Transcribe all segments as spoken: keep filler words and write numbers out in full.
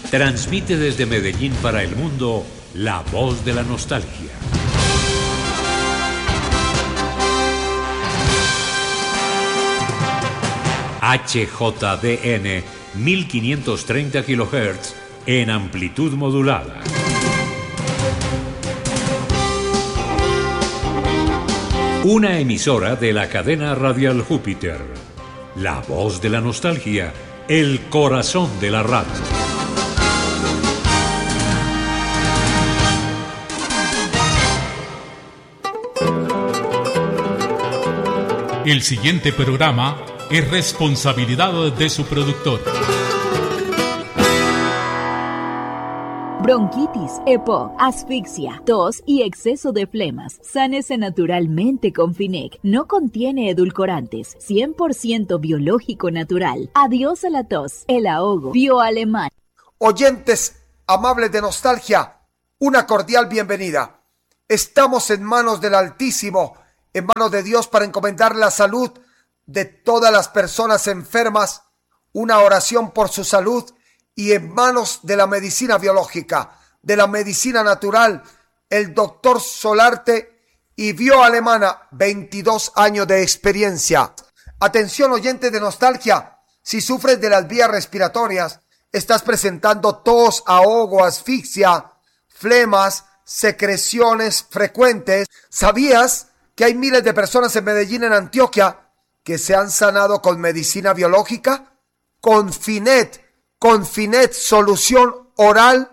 Transmite desde Medellín para el mundo la voz de la nostalgia. H J D N mil quinientos treinta kilohertz en amplitud modulada. Una emisora de la cadena radial Júpiter. La voz de la nostalgia, el corazón de la radio. El siguiente programa es responsabilidad de su productor. Bronquitis, EPOC, asfixia, tos y exceso de flemas. Sánese naturalmente con Finec. No contiene edulcorantes. cien por ciento biológico natural. Adiós a la tos, el ahogo. Bioalemán. Oyentes amables de nostalgia, una cordial bienvenida. Estamos en manos del Altísimo, en manos de Dios, para encomendar la salud de todas las personas enfermas, una oración por su salud, y en manos de la medicina biológica, de la medicina natural, el doctor Solarte y Bioalemana, veintidós años de experiencia. Atención, oyentes de nostalgia, si sufres de las vías respiratorias, estás presentando tos, ahogo, asfixia, flemas, secreciones frecuentes, ¿sabías que hay miles de personas en Medellín, en Antioquia, que se han sanado con medicina biológica? Con Finet, con Finet, solución oral,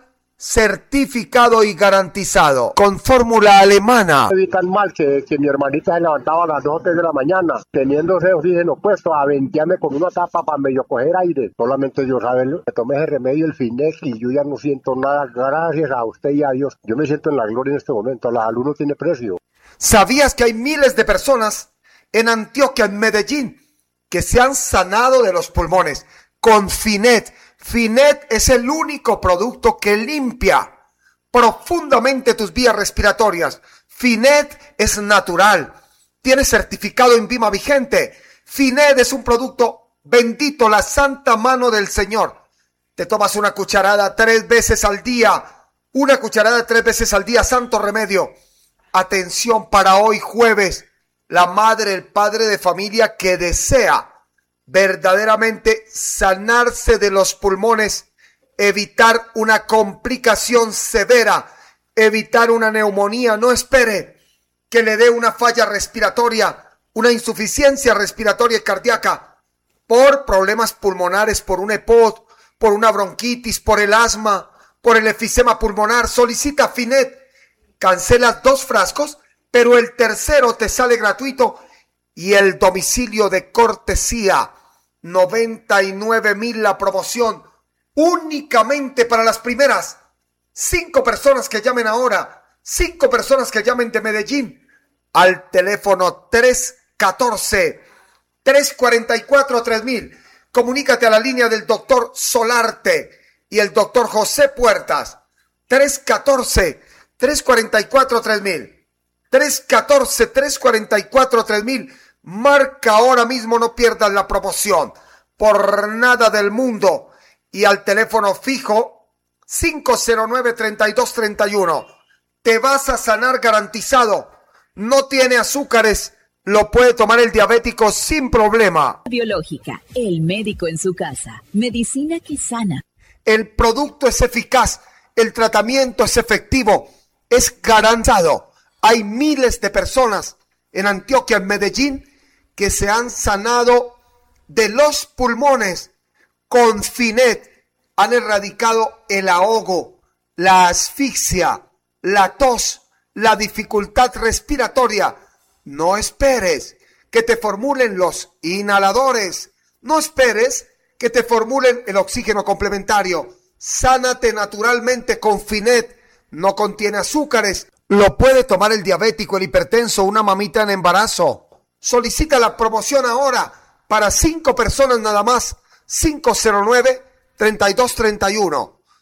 certificado y garantizado, con fórmula alemana. Vi tan mal que, que mi hermanita se levantaba a las dos o tres de la mañana, teniendo ese oxígeno puesto, a ventearme con una tapa para medio coger aire. Solamente yo saberlo, me tomé ese remedio, el Finet, y yo ya no siento nada, gracias a usted y a Dios. Yo me siento en la gloria en este momento, la salud no tiene precio. ¿Sabías que hay miles de personas en Antioquia, en Medellín, que se han sanado de los pulmones con Finet? Finet es el único producto que limpia profundamente tus vías respiratorias. Finet es natural, tiene certificado INVIMA vigente. Finet es un producto bendito, la santa mano del Señor. Te tomas una cucharada tres veces al día, una cucharada tres veces al día, santo remedio. Atención para hoy jueves, la madre, el padre de familia que desea verdaderamente sanarse de los pulmones, evitar una complicación severa, evitar una neumonía. No espere que le dé una falla respiratoria, una insuficiencia respiratoria y cardíaca por problemas pulmonares, por un EPOC, por una bronquitis, por el asma, por el efisema pulmonar. Solicita Finet, cancelas dos frascos, pero el tercero te sale gratuito y el domicilio de cortesía. noventa y nueve mil la promoción, únicamente para las primeras cinco personas que llamen ahora, cinco personas que llamen de Medellín al teléfono tres uno cuatro, tres cuatro cuatro, tres mil. Comunícate a la línea del doctor Solarte y el doctor José Puertas. tres uno cuatro, tres cuatro cuatro, tres mil. tres uno cuatro, tres cuatro cuatro, tres mil. Marca ahora mismo, no pierdas la promoción por nada del mundo. Y al teléfono fijo cinco cero nueve, treinta y dos treinta y uno. Te vas a sanar garantizado. No tiene azúcares, lo puede tomar el diabético sin problema. Biológica, el médico en su casa. Medicina que sana. El producto es eficaz, el tratamiento es efectivo, es garantizado. Hay miles de personas en Antioquia, en Medellín, que se han sanado de los pulmones con Finet. Han erradicado el ahogo, la asfixia, la tos, la dificultad respiratoria. No esperes que te formulen los inhaladores. No esperes que te formulen el oxígeno complementario. Sánate naturalmente con Finet. No contiene azúcares. Lo puede tomar el diabético, el hipertenso, una mamita en embarazo. Solicita la promoción ahora para cinco personas nada más. cinco cero nueve, treinta y dos treinta y uno.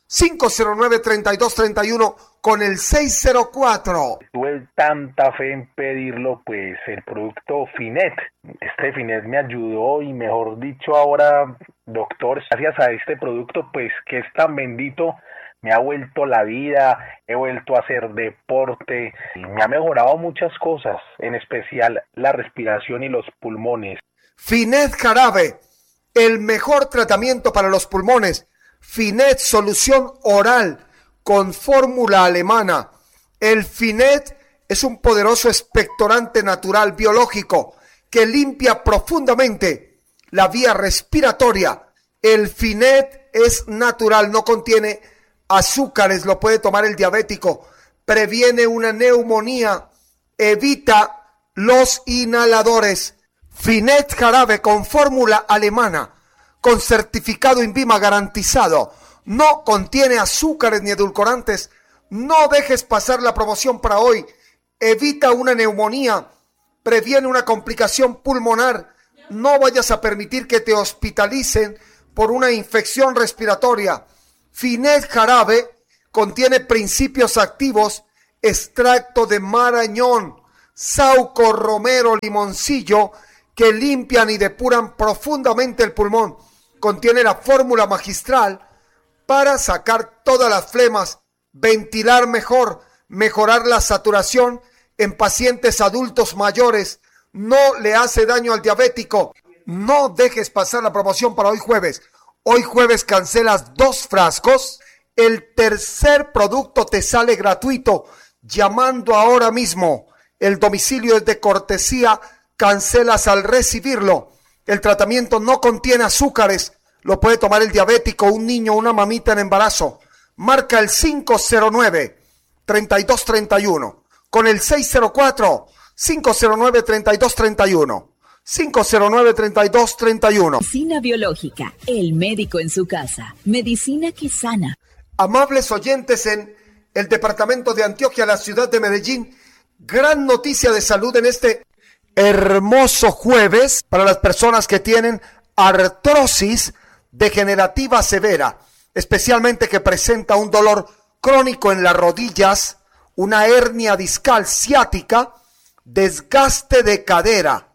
cinco cero nueve, treinta y dos treinta y uno con el seis cero cuatro. Tuve tanta fe en pedirlo, pues el producto Finet. Este Finet me ayudó y mejor dicho ahora, doctor, gracias a este producto, pues que es tan bendito, me ha vuelto la vida, he vuelto a hacer deporte, y me ha mejorado muchas cosas, en especial la respiración y los pulmones. Finet Jarabe, el mejor tratamiento para los pulmones. Finet solución oral con fórmula alemana. El Finet es un poderoso expectorante natural biológico que limpia profundamente la vía respiratoria. El Finet es natural, no contiene azúcares, lo puede tomar el diabético, previene una neumonía, evita los inhaladores. Finet Jarabe con fórmula alemana, con certificado INVIMA garantizado, no contiene azúcares ni edulcorantes. No dejes pasar la promoción para hoy. Evita una neumonía, previene una complicación pulmonar. No vayas a permitir que te hospitalicen por una infección respiratoria. Finet Jarabe contiene principios activos, extracto de marañón, sauco, romero, limoncillo, que limpian y depuran profundamente el pulmón. Contiene la fórmula magistral para sacar todas las flemas, ventilar mejor, mejorar la saturación en pacientes adultos mayores. No le hace daño al diabético. No dejes pasar la promoción para hoy jueves. Hoy jueves cancelas dos frascos. El tercer producto te sale gratuito llamando ahora mismo. El domicilio es de cortesía. Cancelas al recibirlo. El tratamiento no contiene azúcares. Lo puede tomar el diabético, un niño, una mamita en embarazo. Marca el cinco cero nueve, treinta y dos treinta y uno con el seis cero cuatro, cinco cero nueve, treinta y dos treinta y uno. cinco cero nueve, treinta y dos treinta y uno. Medicina biológica, el médico en su casa. Medicina que sana. Amables oyentes en el departamento de Antioquia, la ciudad de Medellín, gran noticia de salud en este hermoso jueves para las personas que tienen artrosis degenerativa severa, especialmente que presenta un dolor crónico en las rodillas, una hernia discal ciática, desgaste de cadera,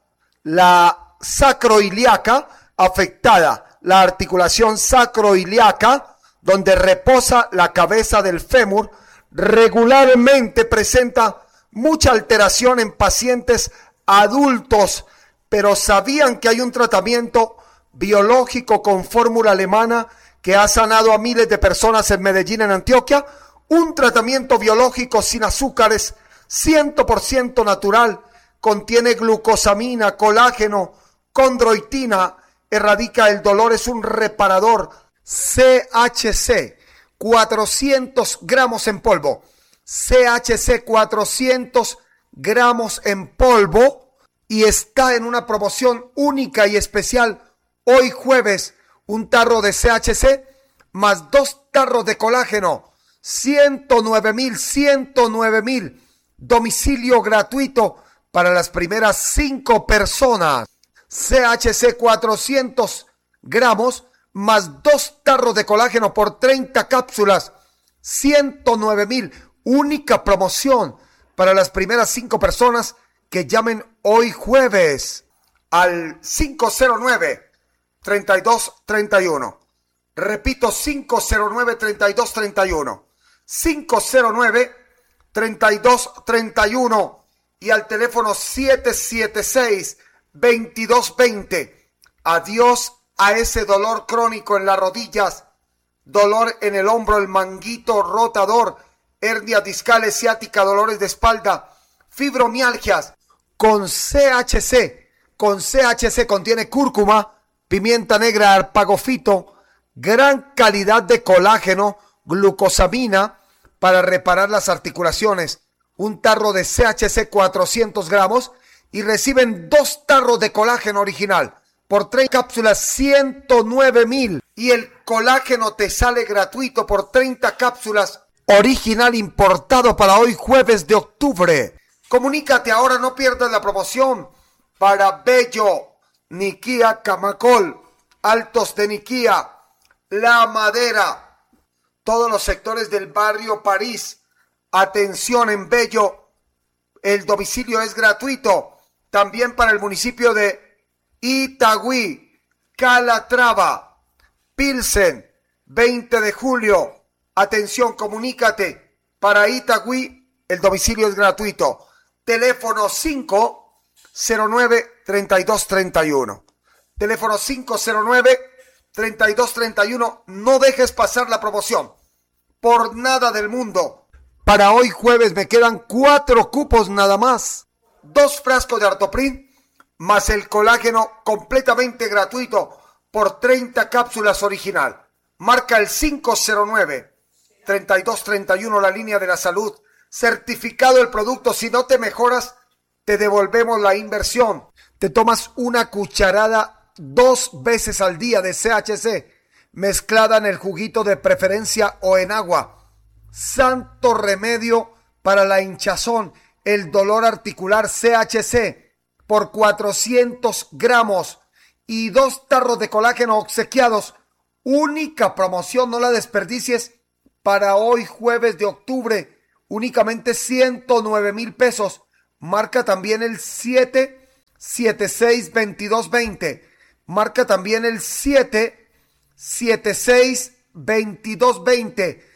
la sacroiliaca afectada, la articulación sacroiliaca, donde reposa la cabeza del fémur, regularmente presenta mucha alteración en pacientes adultos, pero ¿sabían que hay un tratamiento biológico con fórmula alemana que ha sanado a miles de personas en Medellín, en Antioquia? Un tratamiento biológico sin azúcares, cien por ciento natural, contiene glucosamina, colágeno, condroitina, erradica el dolor, es un reparador. C H C, cuatrocientos gramos en polvo. C H C cuatrocientos gramos en polvo y está en una promoción única y especial. Hoy jueves, un tarro de C H C más dos tarros de colágeno, ciento nueve mil, ciento nueve mil, domicilio gratuito para las primeras cinco personas. C H C cuatrocientos gramos más dos tarros de colágeno por treinta cápsulas, ciento nueve mil, única promoción para las primeras cinco personas que llamen hoy jueves al cinco cero nueve, treinta y dos treinta y uno. Repito, cinco cero nueve, treinta y dos treinta y uno. cinco cero nueve, treinta y dos treinta y uno y al teléfono siete siete seis, veintidós veinte. Adiós a ese dolor crónico en las rodillas, dolor en el hombro, el manguito rotador, hernia discal, ciática, dolores de espalda, fibromialgias. Con C H C, con C H C contiene cúrcuma, pimienta negra, arpagofito, gran calidad de colágeno, glucosamina para reparar las articulaciones. Un tarro de C H C cuatrocientos gramos y reciben dos tarros de colágeno original por tres cápsulas, ciento nueve mil. Y el colágeno te sale gratuito por treinta cápsulas, original importado para hoy jueves de octubre. Comunícate ahora, no pierdas la promoción para Bello, Niquía, Camacol, Altos de Niquía, La Madera, todos los sectores del barrio París. Atención en Bello, el domicilio es gratuito. También para el municipio de Itagüí, Calatrava, Pilsen, veinte de julio. Atención, comunícate. Para Itagüí, el domicilio es gratuito. Teléfono cinco cero nueve, treinta y dos treinta y uno. Teléfono cinco cero nueve, treinta y dos treinta y uno. No dejes pasar la promoción. Por nada del mundo. Para hoy jueves me quedan cuatro cupos nada más. Dos frascos de Artoprin más el colágeno completamente gratuito por treinta cápsulas original. Marca el cinco cero nueve, treinta y dos treinta y uno, la línea de la salud. Certificado el producto. Si no te mejoras, te devolvemos la inversión. Te tomas una cucharada dos veces al día de C H C, mezclada en el juguito de preferencia o en agua. Santo remedio para la hinchazón, el dolor articular. C H C por cuatrocientos gramos y dos tarros de colágeno obsequiados. Única promoción, no la desperdicies. Para hoy jueves de octubre, únicamente ciento nueve mil pesos. Marca también el siete siete seis, veintidós veinte. Marca también el siete siete seis, veintidós veinte.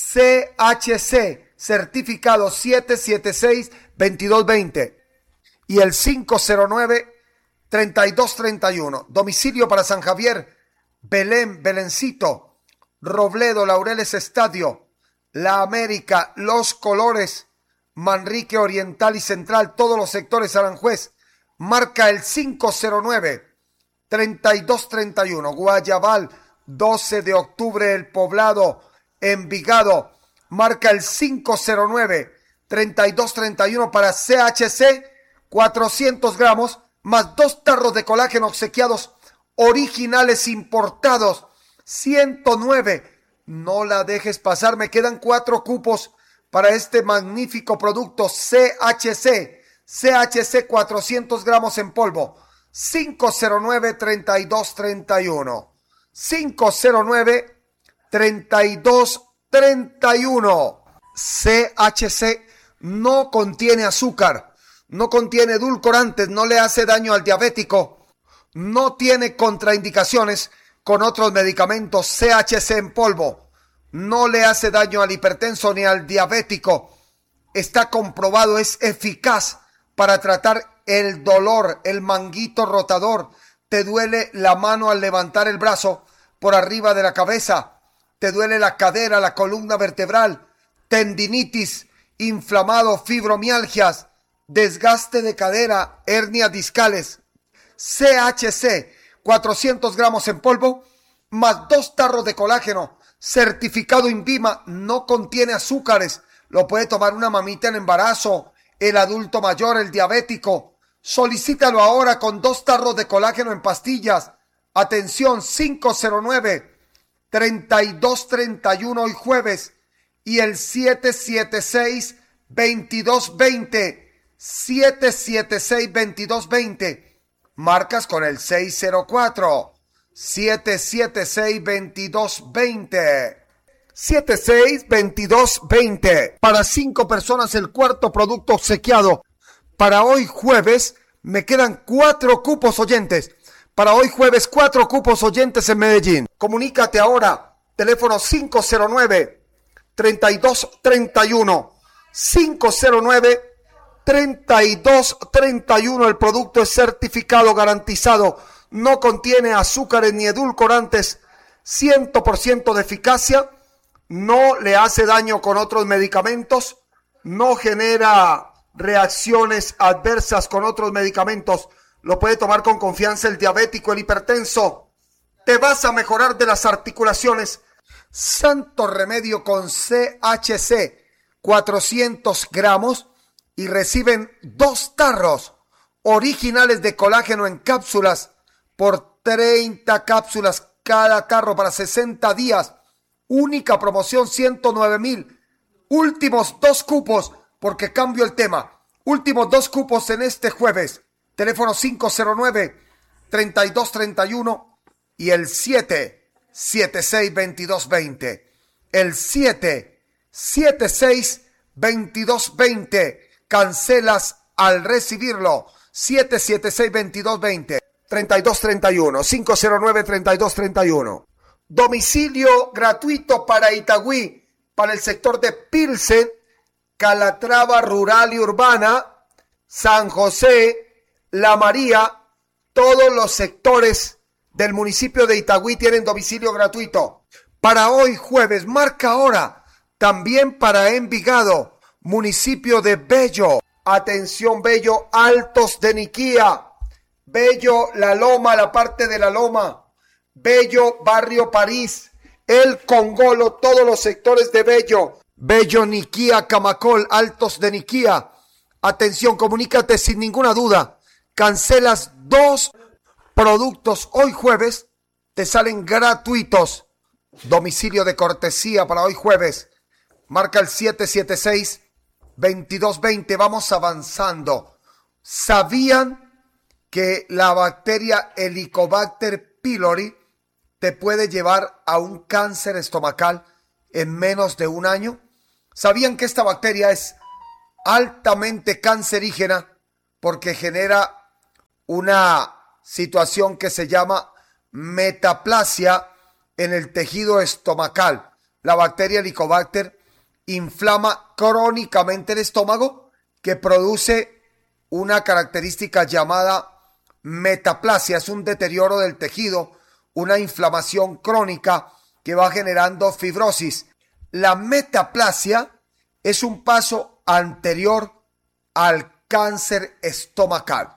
C H C, certificado siete siete seis, veintidós veinte. Y el cinco cero nueve, treinta y dos treinta y uno. Domicilio para San Javier, Belén, Belencito, Robledo, Laureles Estadio, La América, Los Colores, Manrique Oriental y Central, todos los sectores Aranjuez. Marca el cinco cero nueve, treinta y dos treinta y uno. Guayabal, doce de octubre, El Poblado, Envigado. Marca el cinco cero nueve, treinta y dos treinta y uno para C H C, cuatrocientos gramos, más dos tarros de colágeno obsequiados, originales importados, ciento nueve. No la dejes pasar, me quedan cuatro cupos para este magnífico producto C H C. C H C cuatrocientos gramos en polvo. cinco cero nueve, treinta y dos treinta y uno. cinco cero nueve, treinta y dos treinta y uno. C H C no contiene azúcar, no contiene edulcorantes, no le hace daño al diabético, no tiene contraindicaciones con otros medicamentos. C H C en polvo no le hace daño al hipertenso ni al diabético. Está comprobado, es eficaz para tratar el dolor, el manguito rotador. Te duele la mano al levantar el brazo por arriba de la cabeza. Te duele la cadera, la columna vertebral, tendinitis, inflamado, fibromialgias, desgaste de cadera, hernias discales. C H C, cuatrocientos gramos en polvo, más dos tarros de colágeno, certificado INVIMA, no contiene azúcares. Lo puede tomar una mamita en embarazo, el adulto mayor, el diabético. Solicítalo ahora con dos tarros de colágeno en pastillas. Atención, cinco cero nueve, treinta y dos treinta y uno hoy jueves. Y el siete siete seis, veintidós veinte. siete siete seis, veintidós veinte. Marcas con el seis cero cuatro, siete siete seis, veintidós veinte. siete seis, veintidós veinte. Para cinco personas el cuarto producto obsequiado. Para hoy jueves me quedan cuatro cupos oyentes. Para hoy jueves cuatro cupos oyentes en Medellín. Comunícate ahora. Teléfono cinco cero nueve, treinta y dos treinta y uno. cinco cero nueve, treinta y dos treinta y uno. El producto es certificado, garantizado. No contiene azúcares ni edulcorantes. cien por ciento de eficacia. No le hace daño con otros medicamentos. No genera reacciones adversas con otros medicamentos. Lo puede tomar con confianza el diabético, el hipertenso. Te vas a mejorar de las articulaciones. Santo remedio con C H C, cuatrocientos gramos, y reciben dos tarros originales de colágeno en cápsulas por treinta cápsulas cada tarro para sesenta días. Única promoción, ciento nueve mil. Últimos dos cupos, porque cambio el tema. Últimos dos cupos en este jueves. Teléfono cinco cero nueve, treinta y dos treinta y uno y el siete siete seis, veintidós veinte. el siete siete seis, veintidós veinte. Cancelas al recibirlo. siete siete seis, veintidós veinte. treinta y dos treinta y uno. cinco cero nueve, treinta y dos treinta y uno. Domicilio gratuito para Itagüí, para el sector de Pilsen, Calatrava rural y urbana, San José, La María. Todos los sectores del municipio de Itagüí tienen domicilio gratuito. Para hoy jueves, marca ahora. También para Envigado, municipio de Bello. Atención Bello, Altos de Niquía. Bello, La Loma, la parte de La Loma. Bello, Barrio París. El Congolo, todos los sectores de Bello. Bello, Niquía, Camacol, Altos de Niquía. Atención, comunícate sin ninguna duda. Cancelas dos productos hoy jueves, te salen gratuitos. Domicilio de cortesía para hoy jueves. Marca el siete siete seis, veintidós veinte. Vamos avanzando. ¿Sabían que la bacteria Helicobacter pylori te puede llevar a un cáncer estomacal en menos de un año? ¿Sabían que esta bacteria es altamente cancerígena porque genera una situación que se llama metaplasia en el tejido estomacal? La bacteria Helicobacter inflama crónicamente el estómago, que produce una característica llamada metaplasia. Es un deterioro del tejido, una inflamación crónica que va generando fibrosis. La metaplasia es un paso anterior al cáncer estomacal.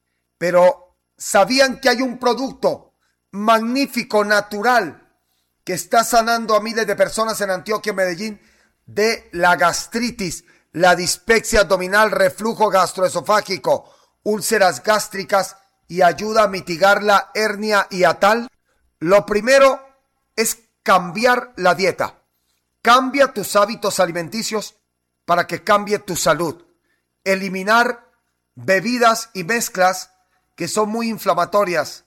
Pero ¿sabían que hay un producto magnífico, natural, que está sanando a miles de personas en Antioquia y Medellín de la gastritis, la dispepsia abdominal, reflujo gastroesofágico, úlceras gástricas y ayuda a mitigar la hernia hiatal? Lo primero es cambiar la dieta. Cambia tus hábitos alimenticios para que cambie tu salud. Eliminar bebidas y mezclas que son muy inflamatorias,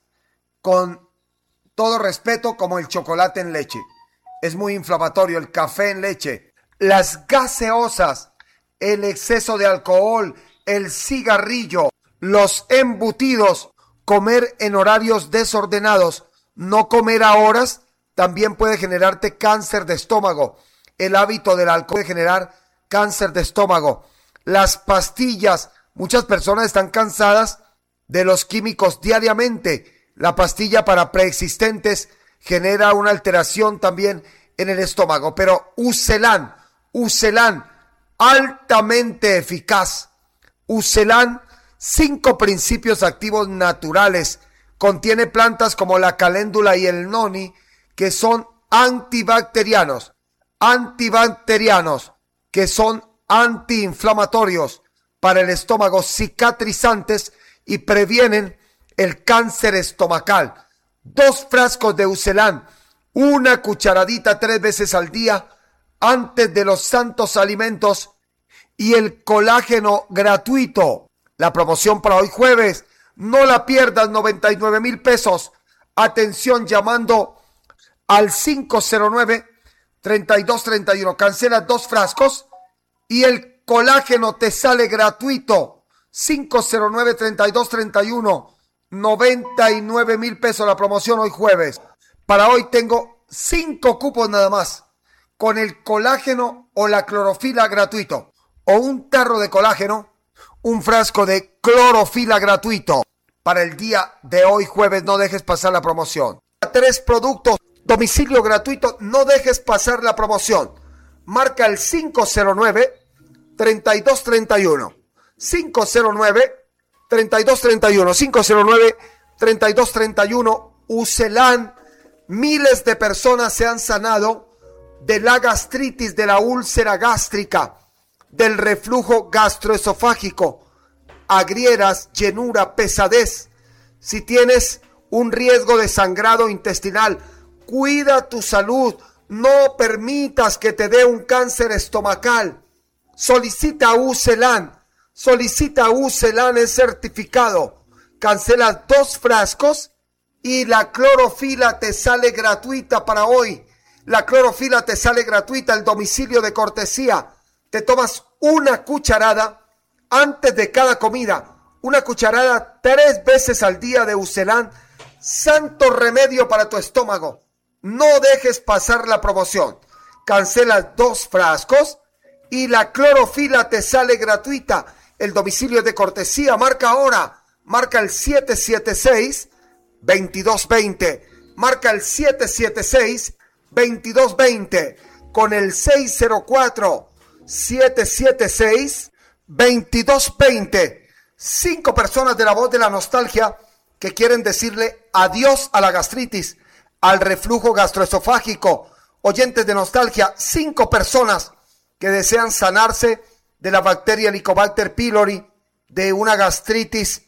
con todo respeto, como el chocolate en leche. Es muy inflamatorio, el café en leche, las gaseosas, el exceso de alcohol, el cigarrillo, los embutidos, comer en horarios desordenados, no comer a horas, también puede generarte cáncer de estómago. El hábito del alcohol puede generar cáncer de estómago. Las pastillas, muchas personas están cansadas de los químicos diariamente. La pastilla para preexistentes genera una alteración también en el estómago. Pero Ucelan, Ucelan, altamente eficaz. Ucelan, cinco principios activos naturales. Contiene plantas como la caléndula y el noni, que son antibacterianos. Antibacterianos, que son antiinflamatorios para el estómago, cicatrizantes y previenen el cáncer estomacal. Dos frascos de Ucelan, una cucharadita tres veces al día antes de los santos alimentos, y el colágeno gratuito. La promoción para hoy jueves, no la pierdas, noventa y nueve mil pesos. Atención, llamando al cinco cero nueve, treinta y dos treinta y uno. Cancela dos frascos y el colágeno te sale gratuito. cinco cero nueve, treinta y dos treinta y uno. noventa y nueve mil pesos la promoción hoy jueves. Para hoy tengo cinco cupos nada más, con el colágeno o la clorofila gratuito, o un tarro de colágeno, un frasco de clorofila gratuito. Para el día de hoy jueves, no dejes pasar la promoción. Tres productos, domicilio gratuito, no dejes pasar la promoción. Marca el cinco cero nueve, treinta y dos treinta y uno. cinco cero nueve, treinta y dos treinta y uno. cinco cero nueve, treinta y dos treinta y uno. Ucelan. Miles de personas se han sanado de la gastritis, de la úlcera gástrica, del reflujo gastroesofágico, agrieras, llenura, pesadez. Si tienes un riesgo de sangrado intestinal, cuida tu salud. No permitas que te dé un cáncer estomacal. Solicita Ucelan. Solicita Ucelan, es certificado. Cancela dos frascos y la clorofila te sale gratuita para hoy. La clorofila te sale gratuita, el domicilio de cortesía. Te tomas una cucharada antes de cada comida. Una cucharada tres veces al día de Ucelán. Santo remedio para tu estómago. No dejes pasar la promoción. Cancelas dos frascos y la clorofila te sale gratuita. El domicilio de cortesía. Marca ahora. Marca el siete siete seis, veintidós veinte. Marca el siete siete seis, veintidós veinte. Con el seis cero cuatro, siete siete seis, veintidós veinte. Cinco personas de la voz de la nostalgia que quieren decirle adiós a la gastritis, al reflujo gastroesofágico. Oyentes de nostalgia, cinco personas que desean sanarse de la bacteria Helicobacter pylori, de una gastritis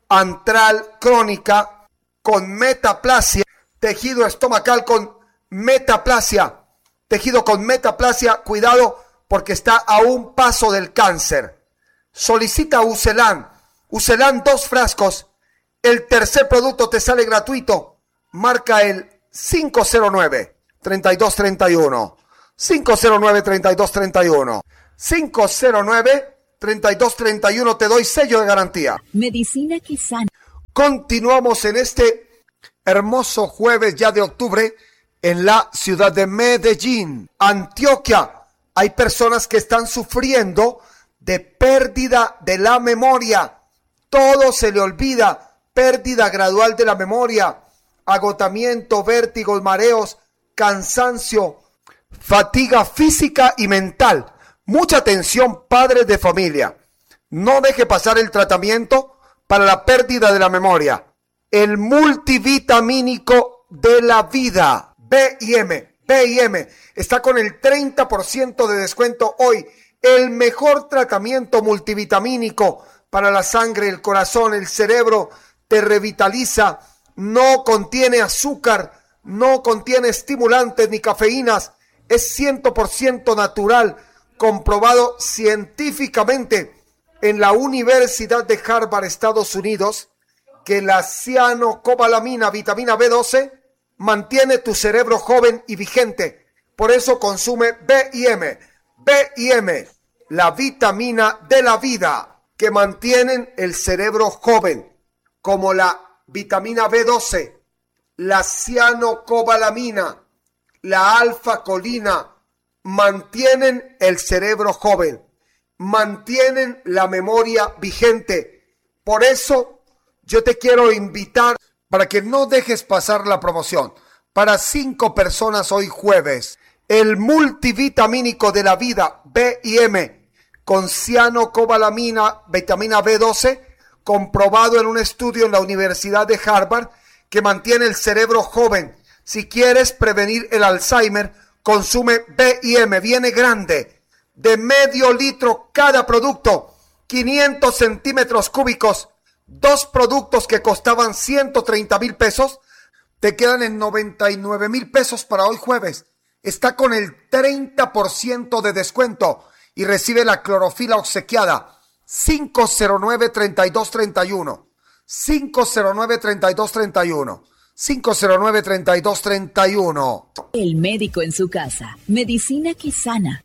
antral crónica con metaplasia, tejido estomacal con metaplasia, tejido con metaplasia, cuidado porque está a un paso del cáncer. Solicita Ucelán, Ucelán dos frascos, el tercer producto te sale gratuito. Marca el cinco cero nueve, treinta y dos treinta y uno, cinco cero nueve, treinta y dos treinta y uno, cinco cero nueve, treinta y dos treinta y uno, te doy sello de garantía. Medicina que sana. Continuamos en este hermoso jueves ya de octubre en la ciudad de Medellín, Antioquia. Hay personas que están sufriendo de pérdida de la memoria. Todo se le olvida, pérdida gradual de la memoria, agotamiento, vértigos, mareos, cansancio, fatiga física y mental. Mucha atención, padres de familia. No deje pasar el tratamiento para la pérdida de la memoria. El multivitamínico de la vida. B I M. B I M está con el treinta por ciento de descuento hoy. El mejor tratamiento multivitamínico para la sangre, el corazón, el cerebro. Te revitaliza. No contiene azúcar. No contiene estimulantes ni cafeínas. Es cien por ciento natural. Comprobado científicamente en la Universidad de Harvard, Estados Unidos, que la cianocobalamina, vitamina B doce, mantiene tu cerebro joven y vigente. Por eso consume B I M. B I M, la vitamina de la vida, que mantienen el cerebro joven, como la vitamina B doce, la cianocobalamina, la alfa-colina, mantienen el cerebro joven, mantienen la memoria vigente. Por eso yo te quiero invitar para que no dejes pasar la promoción. Para cinco personas hoy jueves, el multivitamínico de la vida B I M con cianocobalamina, vitamina B doce, comprobado en un estudio en la Universidad de Harvard, que mantiene el cerebro joven. Si quieres prevenir el Alzheimer, consume B I M, viene grande, de medio litro cada producto, quinientos centímetros cúbicos, dos productos que costaban ciento treinta mil pesos, te quedan en noventa y nueve mil pesos para hoy jueves. Está con el treinta por ciento de descuento y recibe la clorofila obsequiada. cinco cero nueve, treinta y dos treinta y uno, cinco cero nueve, treinta y dos treinta y uno, cinco cero nueve, treinta y dos treinta y uno. El médico en su casa. Medicina que sana.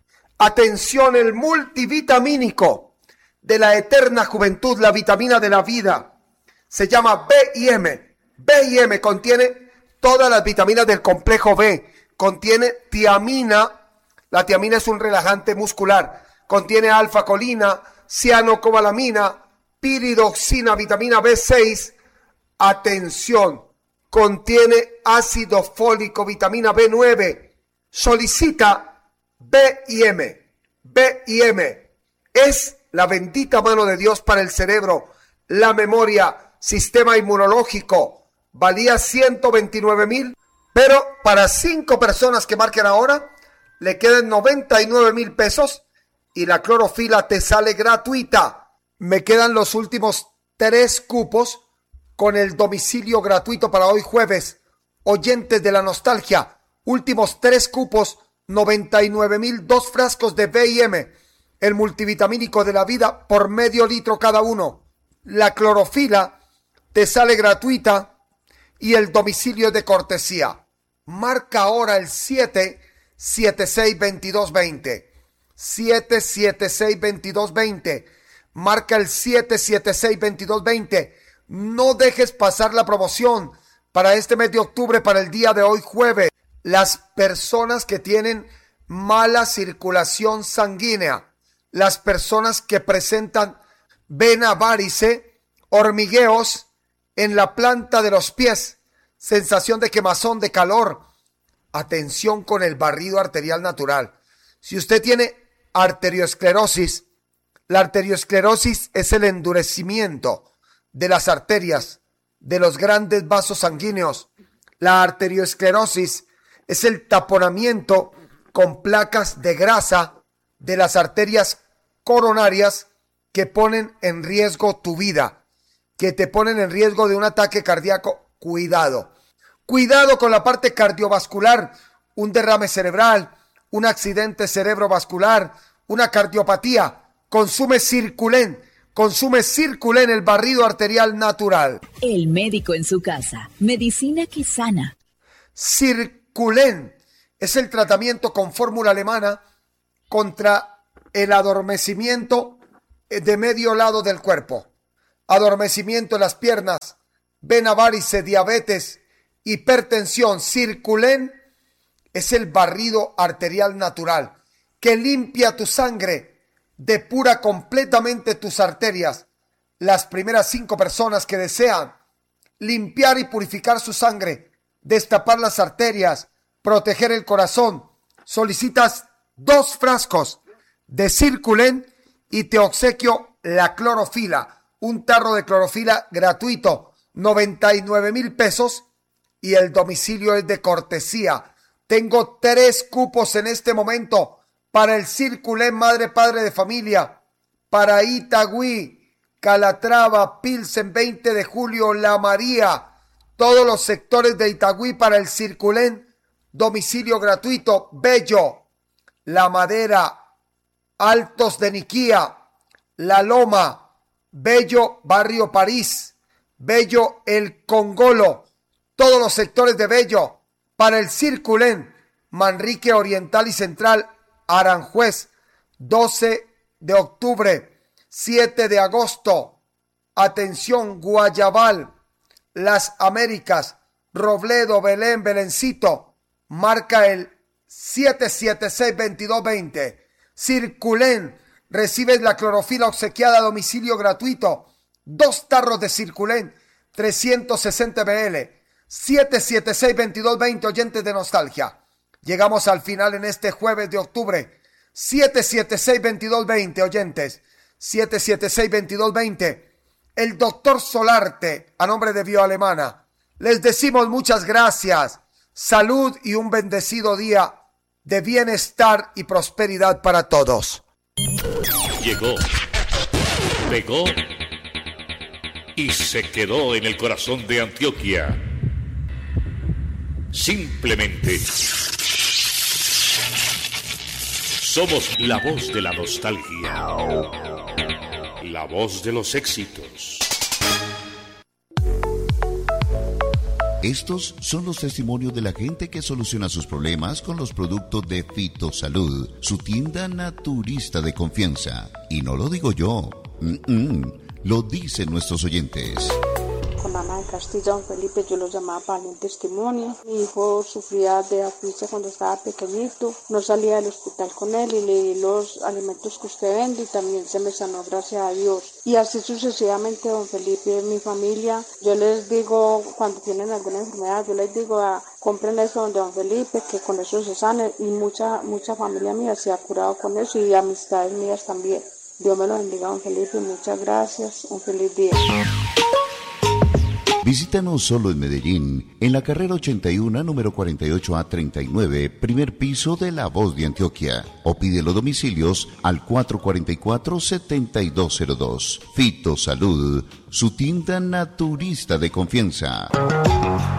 Atención, el multivitamínico de la eterna juventud, la vitamina de la vida. Se llama B I M. B I M contiene todas las vitaminas del complejo B. Contiene tiamina. La tiamina es un relajante muscular. Contiene alfa-colina, cianocobalamina, piridoxina, vitamina B seis. Atención, contiene ácido fólico, vitamina B nueve. Solicita B I M. B I M es la bendita mano de Dios para el cerebro, la memoria, sistema inmunológico. Valía ciento veintinueve mil, pero para cinco personas que marquen ahora, le quedan noventa y nueve mil pesos y la clorofila te sale gratuita. Me quedan los últimos tres cupos con el domicilio gratuito para hoy jueves. Oyentes de la nostalgia, últimos tres cupos, noventa y nueve mil, dos frascos de B I M, el multivitamínico de la vida por medio litro cada uno. La clorofila te sale gratuita y el domicilio de cortesía. marca ahora el siete siete seis, veintidós veinte. siete siete seis, veintidós veinte. Marca el siete siete seis, veintidós veinte. No dejes pasar la promoción para este mes de octubre, para el día de hoy jueves. Las personas que tienen mala circulación sanguínea, las personas que presentan vena varice, hormigueos en la planta de los pies, sensación de quemazón, de calor. Atención con el barrido arterial natural. Si usted tiene arteriosclerosis, la arteriosclerosis es el endurecimiento de las arterias, de los grandes vasos sanguíneos. La arteriosclerosis es el taponamiento con placas de grasa de las arterias coronarias que ponen en riesgo tu vida, que te ponen en riesgo de un ataque cardíaco. Cuidado. Cuidado con la parte cardiovascular, un derrame cerebral, un accidente cerebrovascular, una cardiopatía. Consume Circulen, consume Circulen, el barrido arterial natural. El médico en su casa, medicina que sana. Circulen es el tratamiento con fórmula alemana contra el adormecimiento de medio lado del cuerpo. Adormecimiento en las piernas, vena varice, diabetes, hipertensión. Circulen es el barrido arterial natural que limpia tu sangre, depura completamente tus arterias. Las primeras cinco personas que desean limpiar y purificar su sangre, destapar las arterias, proteger el corazón, solicitas dos frascos de Circulen y te obsequio la clorofila, un tarro de clorofila gratuito, noventa y nueve mil pesos, y el domicilio es de cortesía. Tengo tres cupos en este momento para el Circulen Madre Padre de Familia, para Itagüí, Calatrava, Pilsen, veinte de julio, La María, todos los sectores de Itagüí para el Circulen, domicilio gratuito. Bello, La Madera, Altos de Niquía, La Loma, Bello, Barrio París, Bello, El Congolo, todos los sectores de Bello para el Circulen, Manrique Oriental y Central, Aranjuez, doce de octubre, siete de agosto. Atención, Guayabal, Las Américas, Robledo, Belén, Belencito. Marca el siete siete seis, veintidós veinte. Circulen, recibes la clorofila obsequiada a domicilio gratuito. Dos tarros de Circulen, trescientos sesenta mililitros. siete siete seis, veintidós veinte, oyentes de Nostalgia. Llegamos al final en este jueves de octubre. siete siete seis, veintidós veinte, oyentes. siete siete seis, veintidós veinte. El doctor Solarte, a nombre de Bioalemana, les decimos muchas gracias. Salud y un bendecido día de bienestar y prosperidad para todos. Llegó, pegó y se quedó en el corazón de Antioquia. Simplemente somos la voz de la nostalgia, la voz de los éxitos. Estos son los testimonios de la gente que soluciona sus problemas con los productos de Fitosalud, su tienda naturista de confianza. Y no lo digo yo, Mm-mm. lo dicen nuestros oyentes. Con Ana de Castilla, don Felipe, yo lo llamaba para un testimonio. Mi hijo sufría de asfixia cuando estaba pequeñito, no salía del hospital con él y le di los alimentos que usted vende y también se me sanó, gracias a Dios. Y así sucesivamente, don Felipe, mi familia, yo les digo, cuando tienen alguna enfermedad, yo les digo, a, compren eso donde don Felipe, que con eso se sane, y mucha, mucha familia mía se ha curado con eso y amistades mías también. Dios me lo bendiga, don Felipe, muchas gracias, un feliz día. Visítanos solo en Medellín, en la carrera ochenta y uno, número cuarenta y ocho A treinta y nueve, primer piso de La Voz de Antioquia. O pide los domicilios al cuatro cuatro cuatro, siete dos cero dos. Fitosalud, su tienda naturista de confianza.